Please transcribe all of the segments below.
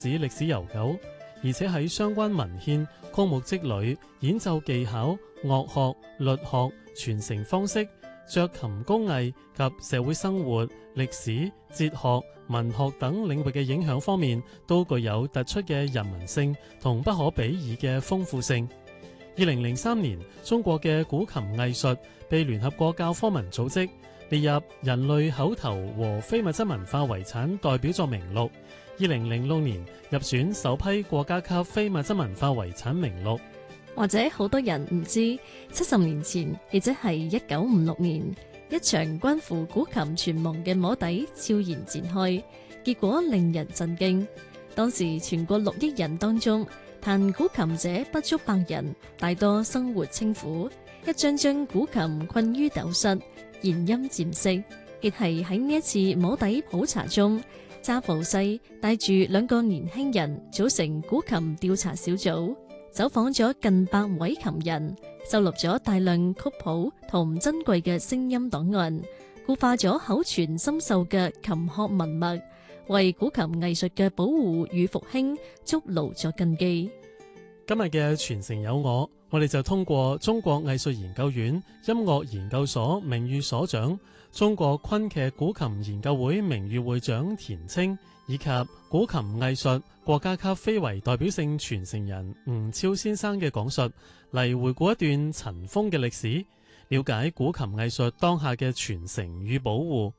指歷史悠久，而且喺相關文獻、曲目積累、演奏技巧、樂學、律學、傳承方式、斲琴工藝及社會生活、歷史、哲學、文學等領域嘅影響方面，都具有突出嘅人文性同不可比擬嘅豐富性。2003年，中國嘅古琴藝術被聯合國教科文組織列入人類口頭和非物質文化遺產代表作名錄。2006年入選首批國家級非物質文化遺產名錄。 或者好多人唔知，70年前，亦即係1956年，一場關乎古琴存亡嘅摸底悄然展開，結果令人震驚。當時全國6億人當中，彈古琴者不足100人，大多生活清苦，一張張古琴困於斗室，弦音漸息。亦係喺呢一次摸底普查中，查普西帶住2個年輕人組成古琴調查小組，走訪咗近100位琴人，收錄咗大量曲譜同珍貴嘅聲音檔案，固化咗口傳深秀嘅琴學文脈，為古琴藝術嘅保護與復興築牢咗根基。 今日嘅傳承有我哋就通過中國藝術研究院音樂研究所名譽所長、中國昆劇古琴研究會名譽會長田青，以及古琴藝術國家級非遺代表性傳承人吳超先生嘅講述，嚟回顧一段塵封嘅歷史，了解古琴藝術當下嘅傳承與保護。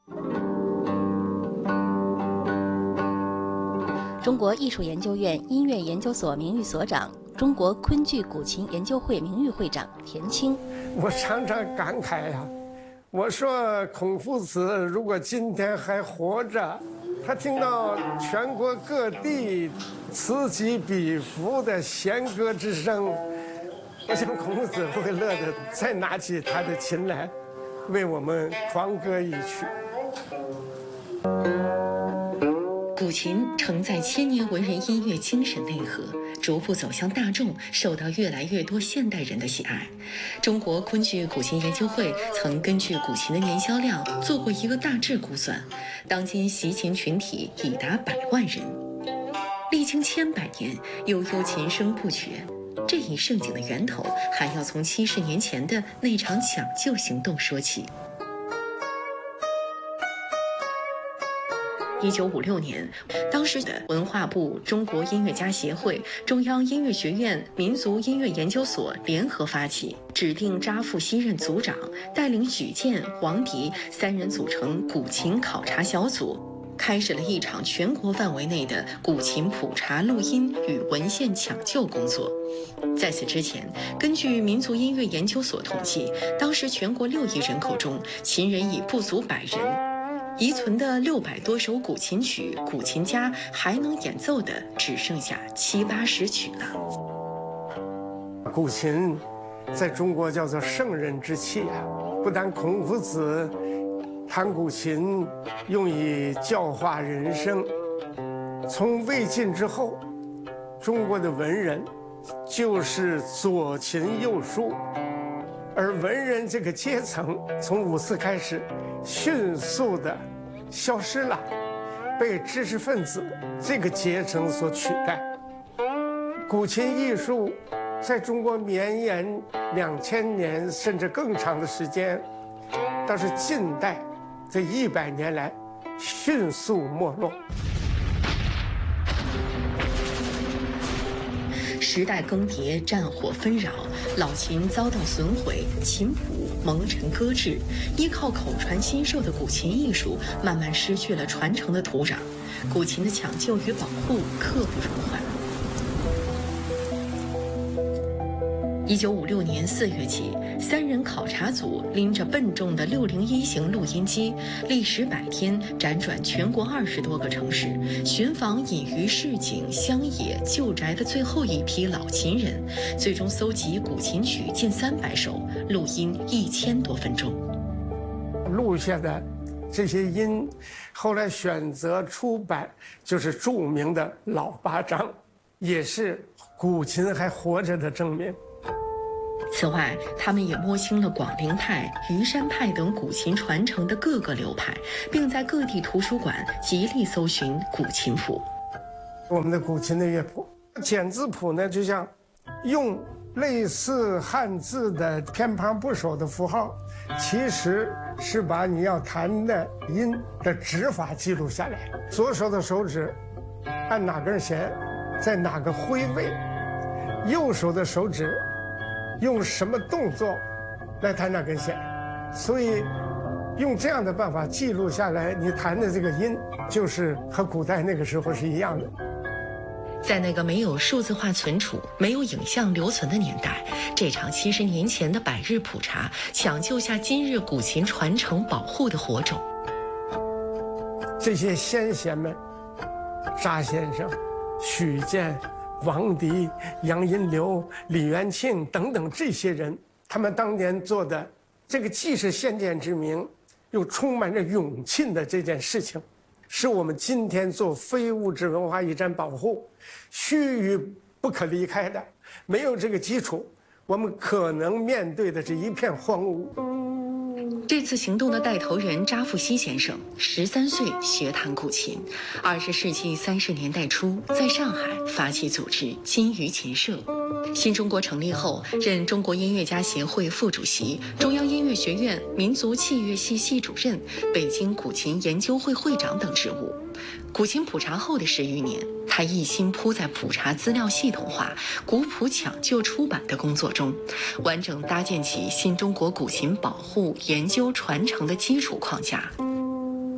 中國藝術研究院音樂研究所名譽所長、中國昆劇古琴研究會名譽會長田青。 我常常感慨呀，我說孔夫子如果今天還活着，他聽到全國各地此起彼伏的弦歌之聲，我想孔子會樂得再拿起他的琴來，為我們狂歌一曲。 古琴承載千年文人音樂精神內核，逐步走向大眾，受到越來越多現代人的喜愛。中國昆劇古琴研究會曾根據古琴的年銷量做過一個大致估算，當今習琴群體已達100萬人。歷經千百年，悠悠琴聲不絕。這一盛景的源頭，還要從70年前的那場搶救行動說起。1956年，當時的文化部、中國音樂家協會、中央音樂學院民族音樂研究所聯合發起，指定查復西任組長，帶領許健、黃迪3人組成古琴考察小組，開始了一場全國範圍內的古琴普查錄音與文獻搶救工作。在此之前，根據民族音樂研究所統計，當時全國6億人口中，琴人已不足100人。遺存的600多首古琴曲，古琴家還能演奏的只剩下70-80曲了。 古琴在中國叫做聖人之器啊！不但孔夫子彈古琴用以教化人生，從魏晉之後，中國的文人就是左琴右書，而文人這個階層從五四開始迅速的消失了，被知識分子這個階層所取代。古琴藝術在中國綿延2000年甚至更長的時間，倒是近代這100年來迅速沒落。 時代更迭，戰火紛擾，老琴遭到損毀，琴譜蒙塵擱置，依靠口傳心授的古琴藝術慢慢失去了傳承的土壤，古琴的搶救與保護刻不容緩。1956年4月起，3人考察組拎着笨重的601型錄音機，歷時100天，輾轉全國20多個城市，尋訪隱於市井、鄉野、舊宅的最後一批老琴人，最終搜集古琴曲近300首，錄音1000多分鐘。 錄下的這些音，後來選擇出版，就是著名的《老八章》，也是古琴還活着的證明。 此外，他們也摸清了廣陵派、虞山派等古琴傳承的各個流派，並在各地圖書館極力搜尋古琴譜。 我们的古琴的乐谱。简字谱呢，就像用类似汉字的偏旁部首的符号，其实是把你要弹的音的指法记录下来。左手的手指按哪根弦，在哪个挥位；右手的手指用什么动作来弹哪根弦。所以用这样的办法记录下来，你弹的这个音就是和古代那个时候是一样的。 在那个没有数字化存储、没有影像留存的年代，这场70年前的百日普查抢救下今日古琴传承保护的火种。 这些先贤们，查先生、许健、王迪、杨荫流、李元庆等等这些人，他们当年做的这个既是先见之明，又充满着勇气的这件事情，是我们今天做非物质文化遗产保护须臾不可离开的。没有这个基础，我们可能面对的是一片荒芜。 这次行动的带头人扎富西先生13岁学弹古琴，20世纪30年代初在上海发起组织金鱼琴社。新中国成立后，任中国音乐家协会副主席、中央音乐学院民族器乐系系主任、北京古琴研究会会长等职务。古琴普查后的10余年，他一心扑在普查资料系统化、古谱抢救出版的工作中，完整搭建起新中国古琴保护、研究、传承的基础框架。